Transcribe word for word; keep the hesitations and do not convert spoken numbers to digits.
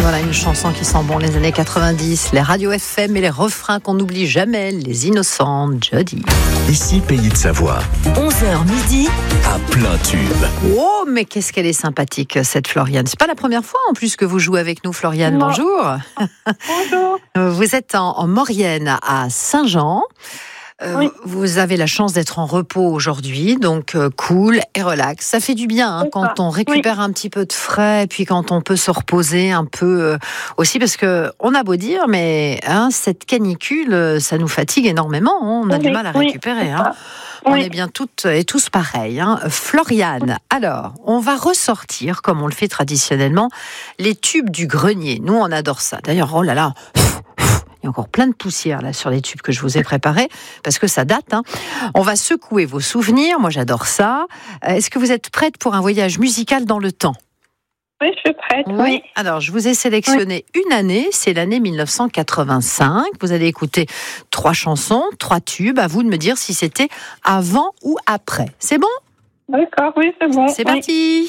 Voilà une chanson qui sent bon les années quatre-vingt-dix, les radios F M et les refrains qu'on n'oublie jamais, les innocentes, Jody. Ici, Pays de Savoie. onze heures midi. À plein tube. Oh, mais qu'est-ce qu'elle est sympathique, cette Floriane. C'est pas la première fois en plus que vous jouez avec nous, Floriane. Non. Bonjour. Bonjour. Vous êtes en, en Maurienne, à Saint-Jean. Euh, Oui. Vous avez la chance d'être en repos aujourd'hui, donc euh, cool et relax. Ça fait du bien hein, C'est quand ça. on récupère un petit peu de frais, et puis quand on peut se reposer un peu euh, aussi, parce que on a beau dire, mais hein, cette canicule, euh, ça nous fatigue énormément. Hein, on a Oui, du mal à oui, récupérer. c'est Hein. ça. On Oui. est bien toutes et tous pareils. Hein. Floriane, alors, on va ressortir, comme on le fait traditionnellement, les tubes du grenier. Nous, on adore ça. D'ailleurs, oh là là, il y a encore plein de poussière là sur les tubes que je vous ai préparés, parce que ça date. Hein. On va secouer vos souvenirs. Moi, j'adore ça. Euh, Est-ce que vous êtes prête pour un voyage musical dans le temps ? Oui, je suis prête. Oui. Alors, je vous ai sélectionné une année, c'est l'année mille neuf cent quatre-vingt-cinq. Vous allez écouter trois chansons, trois tubes. À vous de me dire si c'était avant ou après. C'est bon ? D'accord, oui, c'est bon. C'est Oui. parti.